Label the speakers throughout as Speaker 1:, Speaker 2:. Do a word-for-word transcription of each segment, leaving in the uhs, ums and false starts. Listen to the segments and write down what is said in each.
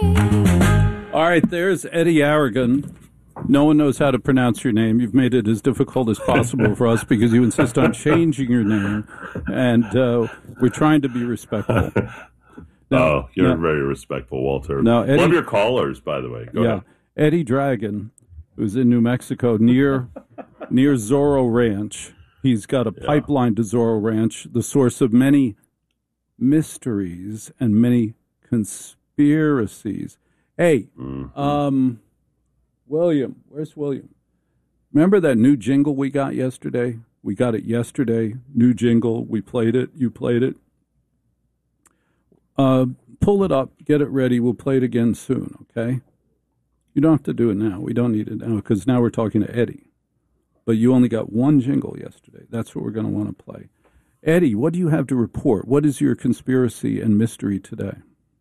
Speaker 1: All right, there's Eddie Aragon. No one knows how to pronounce your name. You've made it as difficult as possible for us because you insist on changing your name, and uh, we're trying to be respectful.
Speaker 2: Now, oh, you're now, very respectful, Walter.
Speaker 1: Now, Eddie,
Speaker 2: love your callers, by the way. Go
Speaker 1: yeah,
Speaker 2: ahead.
Speaker 1: Eddie Dragon, who's in New Mexico near near Zorro Ranch. He's got a yeah. pipeline to Zorro Ranch, the source of many mysteries and many conspiracies. Hey, mm-hmm. um, William, where's William? Remember that new jingle we got yesterday? We got it yesterday. New jingle. We played it. You played it. Uh, pull it up. Get it ready. We'll play it again soon, okay? You don't have to do it now. We don't need it now because now we're talking to Eddie. But you only got one jingle yesterday. That's what we're going to want to play. Eddie, what do you have to report? What is your conspiracy and mystery today?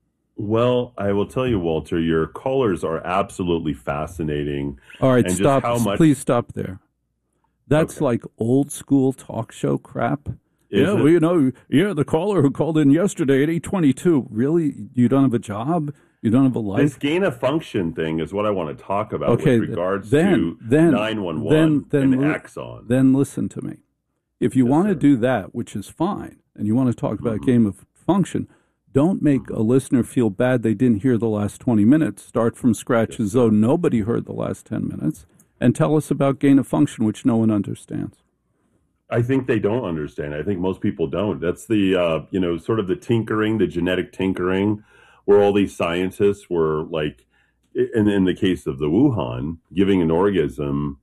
Speaker 2: Well, I will tell you, Walter, your callers are absolutely fascinating.
Speaker 1: All right, and stop. How much... Please stop there. That's okay. Like old school talk show crap.
Speaker 2: Is
Speaker 1: yeah,
Speaker 2: it?
Speaker 1: well, you know, yeah, the caller who called in yesterday at eight twenty-two. Really? You don't have a job? You don't have a life?
Speaker 2: This gain of function thing is what I want to talk about
Speaker 1: okay,
Speaker 2: with regards
Speaker 1: then,
Speaker 2: to
Speaker 1: then,
Speaker 2: nine one one
Speaker 1: then, then,
Speaker 2: and
Speaker 1: li-
Speaker 2: Axon.
Speaker 1: Then listen to me. If you
Speaker 2: yes,
Speaker 1: want
Speaker 2: sir.
Speaker 1: to do that, which is fine, and you want to talk about
Speaker 2: mm-hmm.
Speaker 1: gain of function, don't make a listener feel bad they didn't hear the last twenty minutes. Start from scratch
Speaker 2: yes,
Speaker 1: as though nobody heard the last ten minutes, and tell us about gain of function, which no one understands.
Speaker 2: I think they don't understand. I think most people don't. That's the, uh, you know, sort of the tinkering, the genetic tinkering, where all these scientists were like, in, in the case of the Wuhan, giving an organism,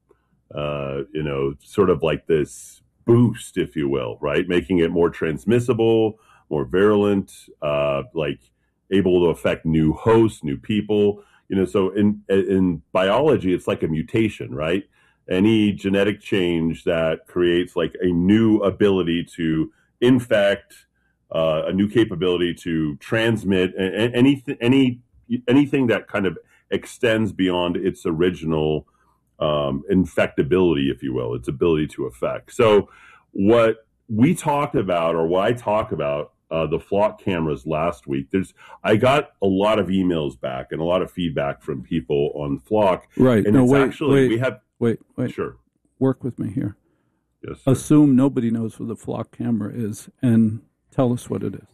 Speaker 2: uh, you know, sort of like this boost, if you will, right? Making it more transmissible, more virulent, uh, like able to affect new hosts, new people. You know, so in in biology, it's like a mutation, right? Any genetic change that creates like a new ability to infect, uh, a new capability to transmit, anything, any anything that kind of extends beyond its original um, infectability, if you will, its ability to affect. So, what we talked about, or what I talked about, uh, the flock cameras last week. There's, I got a lot of emails back and a lot of feedback from people on Flock.
Speaker 1: Right.
Speaker 2: And
Speaker 1: no,
Speaker 2: it's
Speaker 1: wait,
Speaker 2: actually
Speaker 1: wait.
Speaker 2: we have.
Speaker 1: Wait, wait.
Speaker 2: Sure.
Speaker 1: Work with me here.
Speaker 2: Yes, sir.
Speaker 1: Assume nobody knows what the flock camera is and tell us what it is.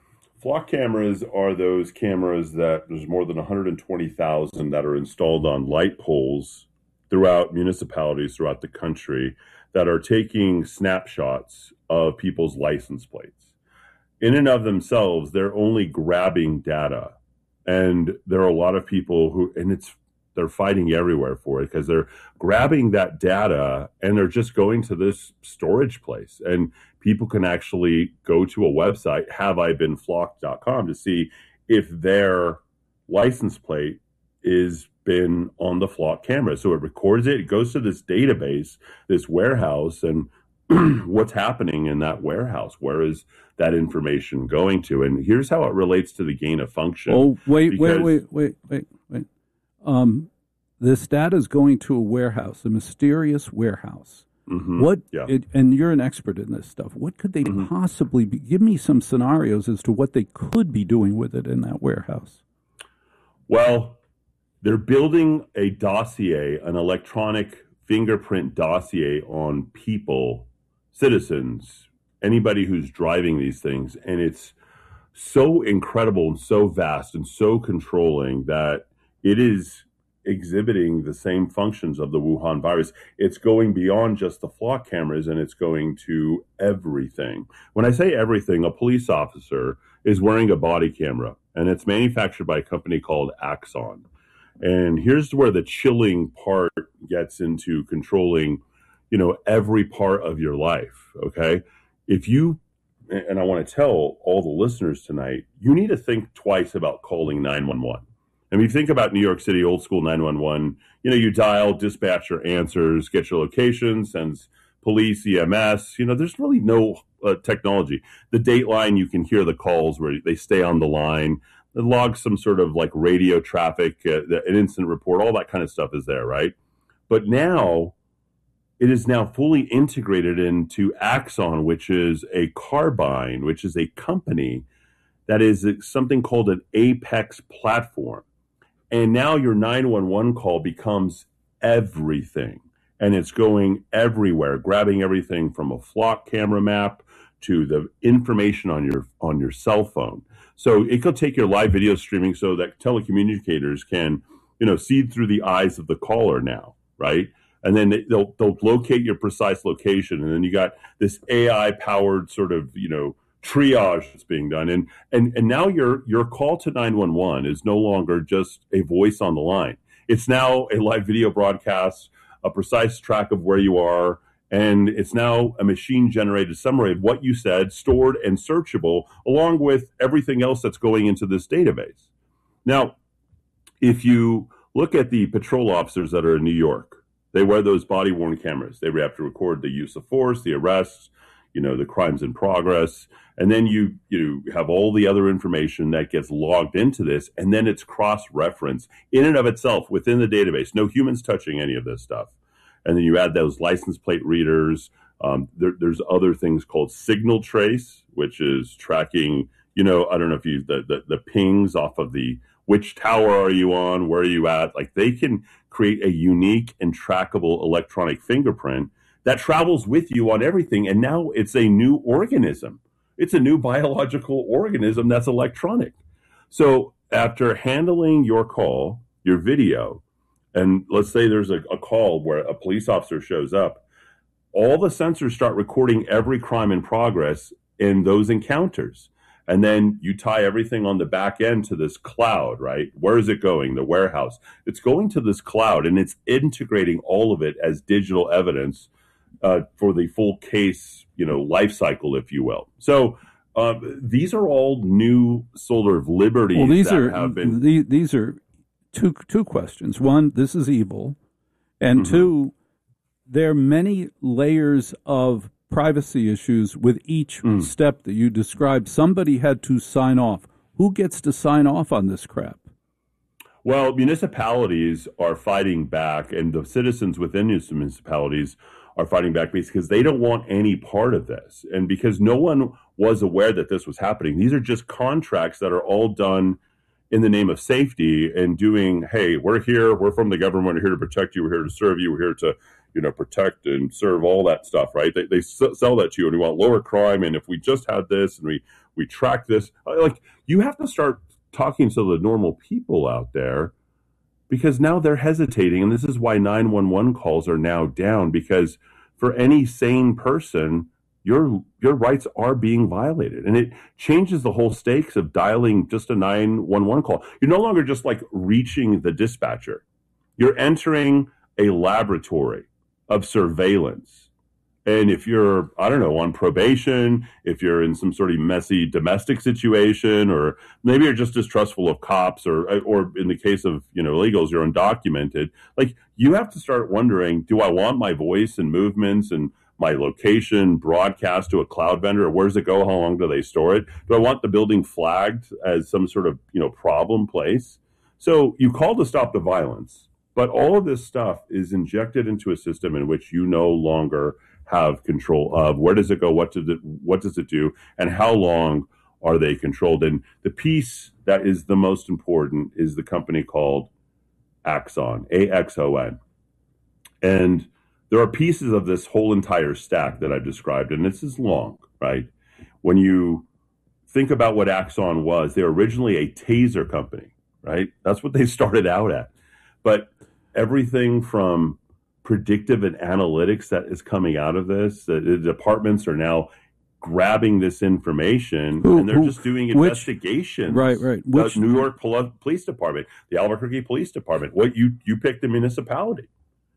Speaker 2: Flock cameras are those cameras that there's more than one hundred twenty thousand that are installed on light poles throughout municipalities throughout the country that are taking snapshots of people's license plates. In and of themselves, they're only grabbing data. And there are a lot of people who, and it's they're fighting everywhere for it because they're grabbing that data and they're just going to this storage place. And people can actually go to a website, have I been flocked dot com, to see if their license plate is been on the Flock camera. So it records it, it goes to this database, this warehouse, and what's happening in that warehouse? Where is that information going to? And here's how it relates to the gain of function.
Speaker 1: Oh, wait,
Speaker 2: because,
Speaker 1: wait, wait, wait, wait, wait. Um, this data is going to a warehouse, a mysterious warehouse.
Speaker 2: Mm-hmm,
Speaker 1: what?
Speaker 2: yeah.
Speaker 1: It, and you're an expert in this stuff. What could they mm-hmm. possibly be? Give me some scenarios as to what they could be doing with it in that warehouse.
Speaker 2: Well, they're building a dossier, an electronic fingerprint dossier on people, citizens, anybody who's driving these things. And it's so incredible and so vast and so controlling that it is exhibiting the same functions of the Wuhan virus. It's going beyond just the Flock cameras, and it's going to everything. When I say everything, a police officer is wearing a body camera, and it's manufactured by a company called Axon. And here's where the chilling part gets into controlling, you know, every part of your life, okay? If you, and I want to tell all the listeners tonight, you need to think twice about calling nine one one. And if you think about New York City, old school nine one one, you know, you dial, dispatcher answers, get your location, sends police, E M S. You know, there's really no uh, technology. The Dateline, you can hear the calls where they stay on the line. It logs some sort of like radio traffic, uh, an incident report, all that kind of stuff is there, right? But now it is now fully integrated into Axon, which is a carbine, which is a company that is something called an Apex platform. And now your nine one one call becomes everything. And it's going everywhere, grabbing everything from a flock camera map to the information on your on your cell phone. So it could take your live video streaming so that telecommunicators can, you know, see through the eyes of the caller now, right? And then they'll they'll locate your precise location, and then you got this A I powered sort of, you know, triage that's being done, and and and now your your call to nine one one is no longer just a voice on the line. It's now a live video broadcast, a precise track of where you are, and it's now a machine generated summary of what you said, stored and searchable, along with everything else that's going into this database. Now, if you look at the patrol officers that are in New York, they wear those body worn cameras. They have to record the use of force, the arrests, you know, the crimes in progress. And then you you have all the other information that gets logged into this, and then it's cross-referenced in and of itself within the database. No humans touching any of this stuff. And then you add those license plate readers. Um, there, there's other things called signal trace, which is tracking, you know, I don't know if you, the, the, the pings off of the, which tower are you on, where are you at? Like, they can create a unique and trackable electronic fingerprint that travels with you on everything. And now it's a new organism. It's a new biological organism that's electronic. So after handling your call, your video, and let's say there's a, a call where a police officer shows up, all the sensors start recording every crime in progress in those encounters. And then you tie everything on the back end to this cloud, right? Where is it going? The warehouse. It's going to this cloud, and it's integrating all of it as digital evidence uh, for the full case, you know, life cycle, if you will. So uh, these are all new sort of liberties
Speaker 1: well, these
Speaker 2: that
Speaker 1: are,
Speaker 2: have been.
Speaker 1: These, these are two two questions. One, this is evil, and mm-hmm. two, there are many layers of privacy issues with each mm. step that you described. Somebody had to sign off. Who gets to sign off on this crap?
Speaker 2: Well, municipalities are fighting back, and the citizens within these municipalities are fighting back because they don't want any part of this. And because no one was aware that this was happening. These are just contracts that are all done in the name of safety and doing, hey, we're here, we're from the government, we're here to protect you, we're here to serve you, we're here to, you know, protect and serve, all that stuff, right? They they sell that to you, and we want lower crime, and if we just had this and we we track this, like, you have to start talking to the normal people out there, because now they're hesitating, and this is why nine one one calls are now down, because for any sane person, your your rights are being violated, and it changes the whole stakes of dialing just a nine one one call. You're no longer just like reaching the dispatcher. You're entering a laboratory of surveillance. And if you're, I don't know, on probation, if you're in some sort of messy domestic situation, or maybe you're just distrustful of cops, or or in the case of, you know, illegals, you're undocumented, like, you have to start wondering, do I want my voice and movements and my location broadcast to a cloud vendor, or where does it go? How long do they store it? Do I want the building flagged as some sort of, you know, problem place? So you call to stop the violence, but all of this stuff is injected into a system in which you no longer have control of. Where does it go? What does it, what does it do? And how long are they controlled? And the piece that is the most important is the company called Axon, A X O N. And there are pieces of this whole entire stack that I've described, and this is long, right? When you think about what Axon was, they were originally a taser company, right? That's what they started out at. But everything from predictive and analytics that is coming out of this, the, the departments are now grabbing this information, who, and they're who, just doing investigations.
Speaker 1: Which, right, right. Which,
Speaker 2: the New York Pol- Police Department, the Albuquerque Police Department. What you you picked the municipality.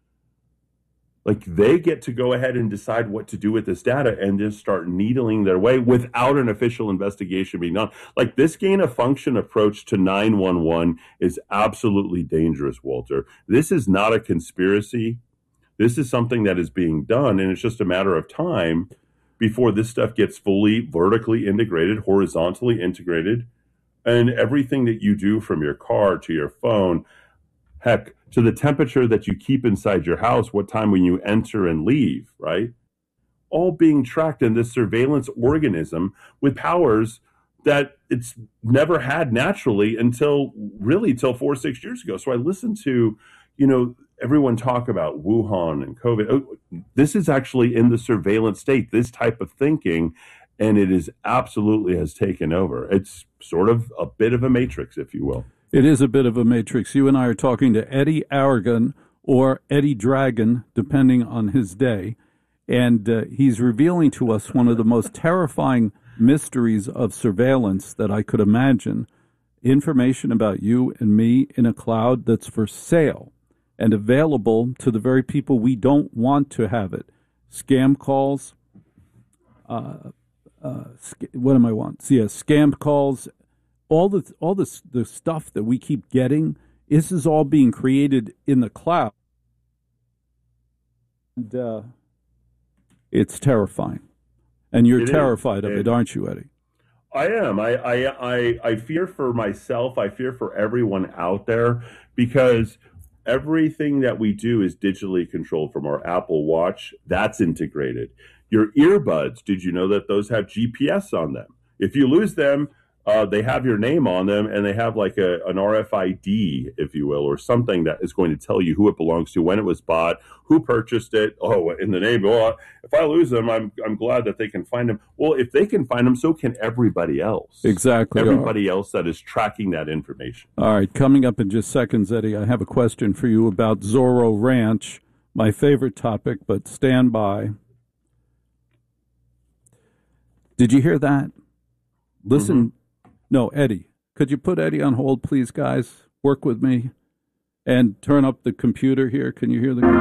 Speaker 2: Like, they get to go ahead and decide what to do with this data and just start needling their way without an official investigation being done. Like, this gain of function approach to nine one one is absolutely dangerous, Walter. This is not a conspiracy. This is something that is being done, and it's just a matter of time before this stuff gets fully vertically integrated, horizontally integrated, and everything that you do from your car to your phone, heck, to the temperature that you keep inside your house, what time when you enter and leave, right? All being tracked in this surveillance organism with powers that it's never had naturally until really till four or six years ago. So I listened to, you know, everyone talk about Wuhan and COVID. Oh, this is actually in the surveillance state, this type of thinking, and it is absolutely has taken over. It's sort of a bit of a matrix, if you will.
Speaker 1: It is a bit of a matrix. You and I are talking to Eddie Aragon, or Eddie Dragon, depending on his day, and uh, he's revealing to us one of the most terrifying mysteries of surveillance that I could imagine. Information about you and me in a cloud that's for sale and available to the very people we don't want to have it. Scam calls, uh, uh, sc- what am I want? So, yeah, scam calls, all the all the the stuff that we keep getting. This is all being created in the cloud, and uh, it's terrifying. And you're
Speaker 2: It is.
Speaker 1: terrified of
Speaker 2: It-
Speaker 1: it, aren't you, Eddie?
Speaker 2: I am. I, I I I fear for myself. I fear for everyone out there, because everything that we do is digitally controlled from our Apple Watch. That's integrated. Your earbuds, did you know that those have G P S on them? If you lose them, uh, they have your name on them, and they have like a, an R F I D, if you will, or something that is going to tell you who it belongs to, when it was bought, who purchased it. Oh, in the name. Oh, if I lose them, I'm I'm glad that they can find them. Well, if they can find them, so can everybody else.
Speaker 1: Exactly.
Speaker 2: Everybody else that is tracking that information.
Speaker 1: All right, coming up in just seconds, Eddie, I have a question for you about Zorro Ranch, my favorite topic, but stand by. Did you hear that? Listen. Mm-hmm. No, Eddie. Could you put Eddie on hold, please, guys? Work with me. And turn up the computer here. Can you hear the...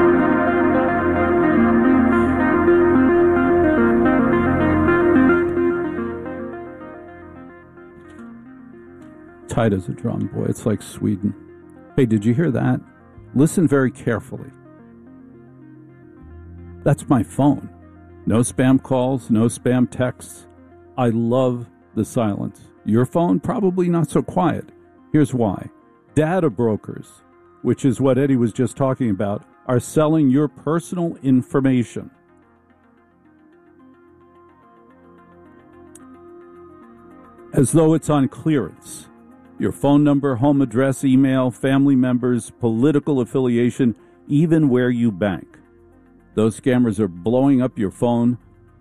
Speaker 1: Tight as a drum, boy. It's like Sweden. Hey, did you hear that? Listen very carefully. That's my phone. No spam calls, no spam texts. I love the silence. Your phone, probably not so quiet. Here's why. Data brokers, which is what Eddie was just talking about, are selling your personal information. As though it's on clearance. Your phone number, home address, email, family members, political affiliation, even where you bank. Those scammers are blowing up your phone.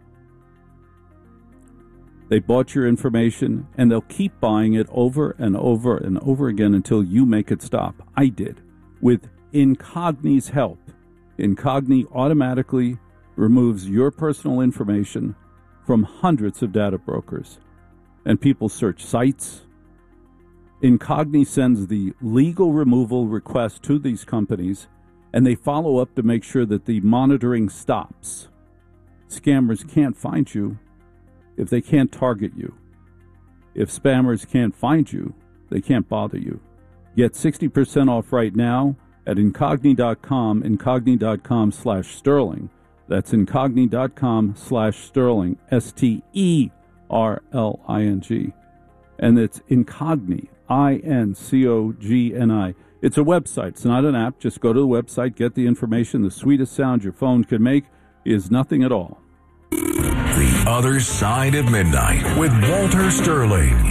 Speaker 1: They bought your information, and they'll keep buying it over and over and over again until you make it stop. I did. With Incogni's help, Incogni automatically removes your personal information from hundreds of data brokers. And people search sites. Incogni sends the legal removal request to these companies, and they follow up to make sure that the monitoring stops. Scammers can't find you if they can't target you. If spammers can't find you, they can't bother you. Get sixty percent off right now at incogni dot com, incogni dot com slash sterling. That's incogni dot com slash sterling, S T E R L I N G. And it's Incogni, I N C O G N I. It's a website. It's not an app. Just go to the website, get the information. The sweetest sound your phone can make is nothing at all.
Speaker 3: The Other Side of Midnight with Walter Sterling.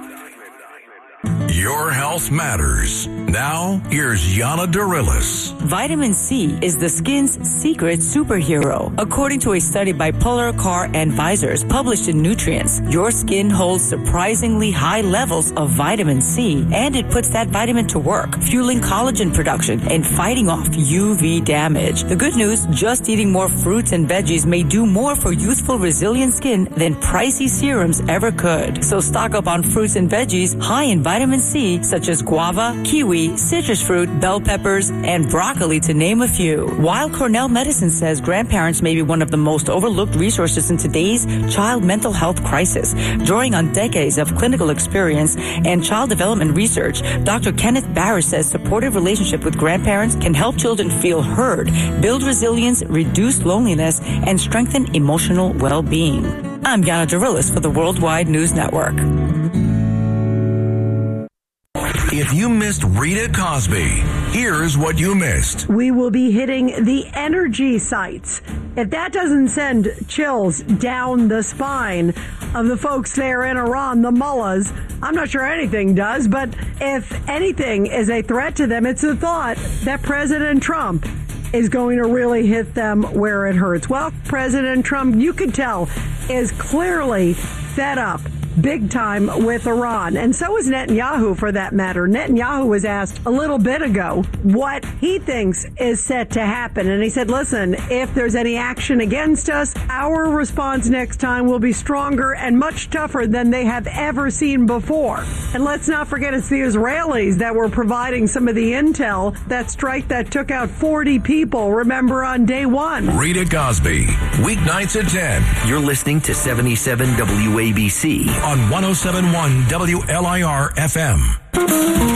Speaker 3: Your health matters. Now, here's Yana Darilis.
Speaker 4: Vitamin C is the skin's secret superhero. According to a study by Polar Car Advisors published in Nutrients, your skin holds surprisingly high levels of vitamin C, and it puts that vitamin to work, fueling collagen production and fighting off U V damage. The good news, just eating more fruits and veggies may do more for youthful, resilient skin than pricey serums ever could. So stock up on fruits and veggies high in vitamin C, such as guava, kiwi, citrus fruit, bell peppers, and broccoli, to name a few. While Cornell Medicine says grandparents may be one of the most overlooked resources in today's child mental health crisis, drawing on decades of clinical experience and child development research, Doctor Kenneth Barr says supportive relationship with grandparents can help children feel heard, build resilience, reduce loneliness, and strengthen emotional well-being. I'm Yana Darilis for the Worldwide News Network.
Speaker 3: If you missed Rita Cosby, here's what you missed.
Speaker 5: We will be hitting the energy sites. If that doesn't send chills down the spine, of the folks there in Iran, the mullahs. I'm not sure anything does, but if anything is a threat to them, it's the thought that President Trump is going to really hit them where it hurts. Well, President Trump, you could tell, is clearly fed up big time with Iran. And so is Netanyahu, for that matter. Netanyahu was asked a little bit ago what he thinks is set to happen. And he said, listen, if there's any action against us, our response next time will be stronger and much tougher than they have ever seen before. And let's not forget, it's the Israelis that were providing some of the intel, that strike that took out forty people, remember, on day one.
Speaker 3: Rita Cosby, weeknights at ten.
Speaker 6: You're listening to seventy-seven W A B C.
Speaker 3: On one oh seven point one W L I R F M.